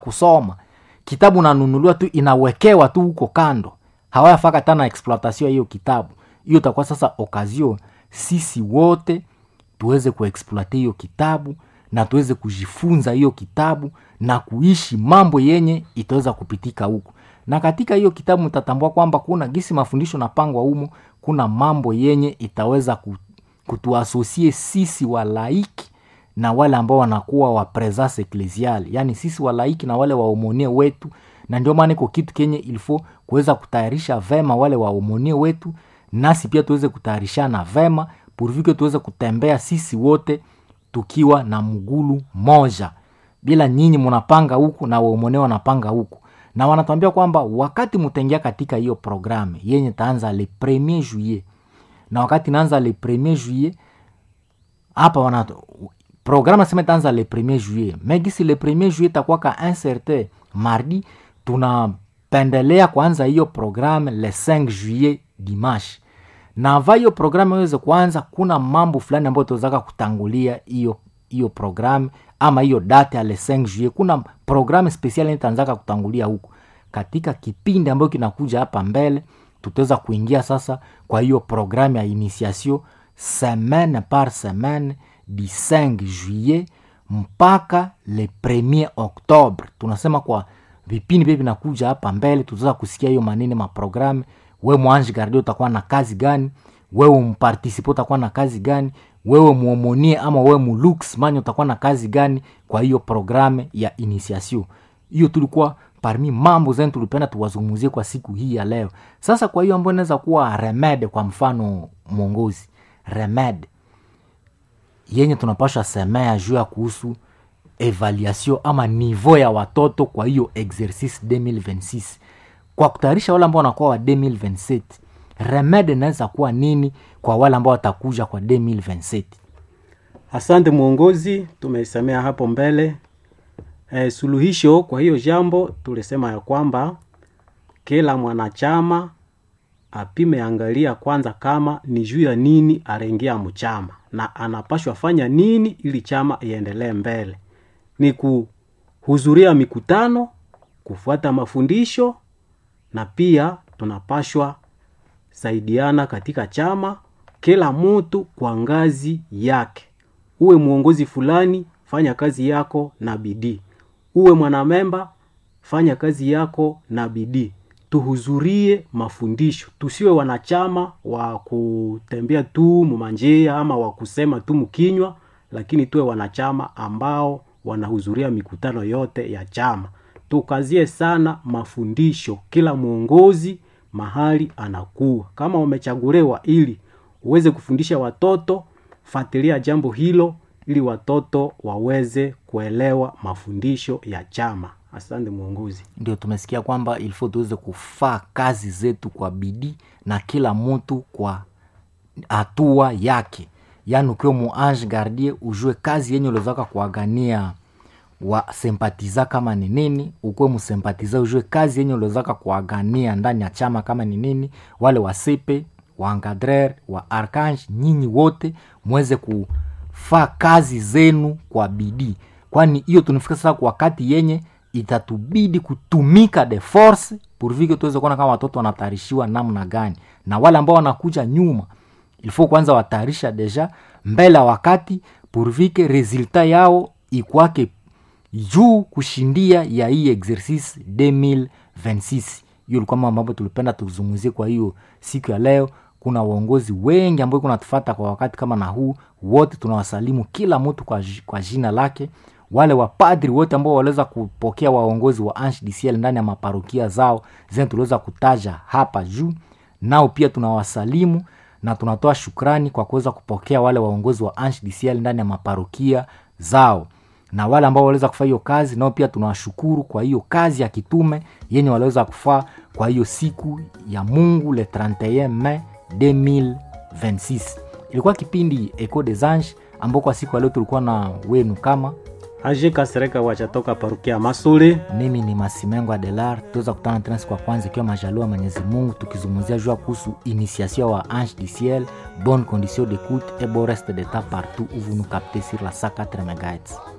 kusoma. Kitabu nanunuliwa tu, inawekewa tu huko kando. Hawayafaka tena exploitation hiyo kitabu. Hiyo itakuwa sasa occasion sisi wote tuweze kuexploiter hiyo kitabu na tuweze kujifunza hiyo kitabu na kuishi mambo yenye itaweza kupitika huko. Na katika hiyo kitabu mtatambua kwamba kuna gisi mafundisho na pangwa humo, kuna mambo yenye itaweza kutuasosie sisi wa laiki na wale ambao wanakuwa wa presence ecclesiale, yani sisi wa laiki na wale waomonie wetu. Na ndio maana iko kitu kenye ilifo kuweza kutayarisha vema wale waomonie wetu, nasi pia tuweze kutayarishana vema purvike tuweze kutembea sisi wote tukiwa na mgulu moja, bila nyinyi mnapanga huku na waomonie wanapanga huku. Na wanatuambia kwamba wakati mtengia katika hiyo programu yenye taanza le 1er juillet, na wakati naanza le 1er juillet hapa programu sema taanza le 1er juillet, megisi le 1er juillet takuwa ka un certain mardi, tunapendelea kuanza hiyo programu le 5 juillet dimanche. Na va hiyo programu iweze kuanza, kuna mambo fulani ambayo tutaweza kutangulia hiyo programu ama hiyo date ya le 5 juillet. Kuna programu special nitaanza kutangulia huko katika kipindi ambacho kinakuja hapa mbele. Tutaweza kuingia sasa kwa hiyo programu ya initiation semaine par semaine du 5 juillet mpaka le 1er octobre. Tunasema kwa vipindi vile vinakuja hapa mbele tutaweza kusikia hiyo maneno ma programu. Wewe mwanji gardien utakuwa na kazi gani? Wewe mparticipe utakuwa na kazi gani? Wewe muomonie ama wewe mulux manyo utakuwa na kazi gani kwa hiyo programu ya initiation. Hiyo tulikuwa parmi mambo zetu tulipenda tuwazungumzie kwa siku hii ya leo. Sasa kwa hiyo ambayo inaweza kuwa remede, kwa mfano mwongozi, remede yenye tunapaswa semea juu ya kuhusu evaluation ama niveau ya watoto kwa hiyo exercice 2026. Kwa kutayarisha wale ambao wanakuwa wa 2027, remede inaweza kuwa nini kwa wale ambao watakuja kwa 2027? Asante mwongozi, tumesemea hapo mbele. Suluhisho kwa hiyo jambo tulisema ya kwamba kila mwanachama apime angalia kwanza kama ni juu ya nini arengia mchama na anapashwa fanya nini ili chama iendelee mbele. Ni kuhudhuria mikutano, kufuata mafundisho, na pia tunapashwa saidiana katika chama, kila mtu kwa ngazi yake. Uwe muongozi fulani, fanya kazi yako na bidii. Uwe mwanamemba, fanya kazi yako na bidii. Tuhudhurie mafundisho. Tusiwe wanachama wa kutembea tu mumanjia ama wa kusema tu mkinywa, lakini tuwe wanachama ambao wanahudhuria mikutano yote ya chama. Tukazie sana mafundisho, kila muongozi mahali anakuwa. Kama umechaguliwa ili uweze kufundisha watoto, fuatilia jambo hilo ili watoto waweze kuelewa mafundisho ya chama. Asante muongozi. Ndio tumesikia kwamba ilifo tuweze kufaa kazi zetu kwa bidii na kila mtu kwa hatua yake. Yaani ukiwa muange gardien ujue kazi yenye ulizaka kuagania wa sempatiza kama ni nini, ukuwe msempatiza ujue kazi yenye ulizaka kuagania ndani ya chama kama ni nini. Wale wa sepe, wa encadrer, wa archange, nyinyi wote muweze kufaa kazi zenu kwa bidii. Kwani hiyo tunafika sasa kwa wakati yenye itatubidi kutumika de force pourvu tuweze kuona kama watoto wanatayarishiwa namna gani. Na wale ambao wanakuja nyuma ilifo kwanza watayarisha deja mbele wakati pourvu resultat yao ikwake juu kushindia ya hii exercice 2026. Hiyo ilikuwa mambo tulipenda tuzungumzie kwa hiyo siku ya leo. Kuna waongozi wengi ambao kunatufuata kwa wakati kama na huu, wote tunawasalimu kila mtu kwa jina lake. Wale wapadri wote ambao waliweza kupokea waongozi wa HDCL ndani ya maparokia zao zenye tuliweza kutaja hapa juu, nao pia tunawasalimu na tunatoa shukrani kwa kuweza kupokea wale waongozi wa HDCL ndani ya maparokia zao. Na wale ambao waliweza kufanya hiyo kazi nao pia tunawashukuru kwa hiyo kazi ya kitume yenye waliweza kufanya kwa hiyo siku ya Mungu le 31 Mai 2026. Ilikuwa kipindi Echo des Anges ambao kwa siku leo tulikuwa na wenu kama Aje Kasereka wachatoka parukia Masole. Mimi ni Masimengo Adelar. Tuweza kutana tena siku ya kwanza ikiwa majaliwa Mwenyezi Mungu, tukizungumzia juu kuhusu initiation wa Ange du Ciel, bonne condition d'écoute et bon reste de temps partout où vous nous captez sur la 104 MHz.